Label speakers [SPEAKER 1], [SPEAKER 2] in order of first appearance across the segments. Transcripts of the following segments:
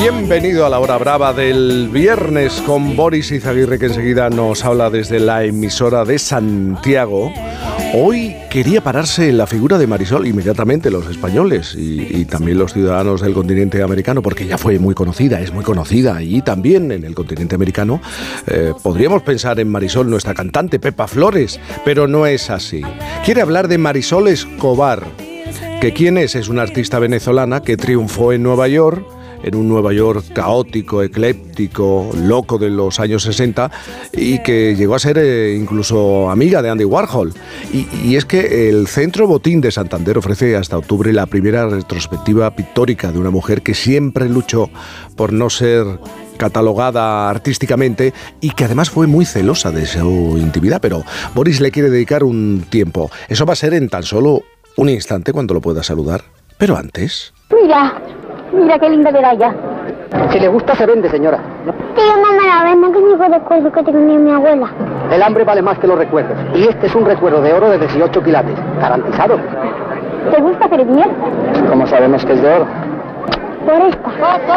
[SPEAKER 1] Bienvenido a la hora brava del viernes con Boris Izaguirre, que enseguida nos habla desde la emisora de Santiago. Hoy quería pararse en la figura de Marisol inmediatamente los españoles y también los ciudadanos del continente americano, porque ya fue muy conocida, es muy conocida, y también en el continente americano podríamos pensar en Marisol, nuestra cantante Pepa Flores, pero no es así. Quiere hablar de Marisol Escobar, que ¿quién es? Es una artista venezolana que triunfó en Nueva York, en un Nueva York caótico, ecléptico, loco de los años 60, y que llegó a ser incluso amiga de Andy Warhol. Y es que el Centro Botín de Santander ofrece hasta octubre la primera retrospectiva pictórica de una mujer que siempre luchó por no ser catalogada artísticamente y que además fue muy celosa de su intimidad. Pero Boris le quiere dedicar un tiempo. Eso va a ser en tan solo un instante cuando lo pueda saludar. Pero antes...
[SPEAKER 2] Mira qué linda medalla.
[SPEAKER 3] Si le gusta, se vende, señora.
[SPEAKER 2] Tío, no me la venda, que es mi recuerdo que tenía mi abuela.
[SPEAKER 3] El hambre vale más que los recuerdos. Y este es un recuerdo de oro de 18 quilates. Garantizado.
[SPEAKER 2] ¿Te gusta Premier?
[SPEAKER 3] ¿Cómo sabemos que es de oro?
[SPEAKER 2] Por esta.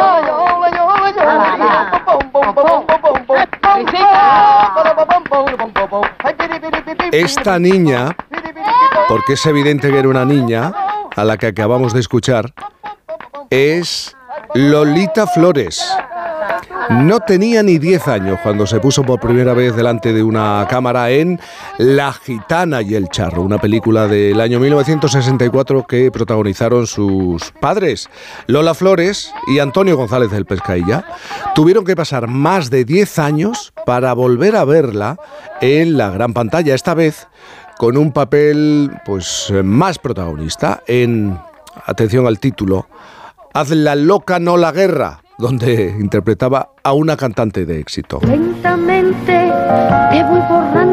[SPEAKER 1] Esta niña, porque es evidente que era una niña, a la que acabamos de escuchar, es Lolita Flores. No tenía ni 10 años cuando se puso por primera vez delante de una cámara en La Gitana y el Charro, una película del año 1964 que protagonizaron sus padres, Lola Flores y Antonio González del Pescailla. Tuvieron que pasar más de 10 años para volver a verla en la gran pantalla, esta vez con un papel pues más protagonista en, atención al título, Haz la loca no la guerra, donde interpretaba a una cantante de éxito.
[SPEAKER 2] Lentamente te voy borrando.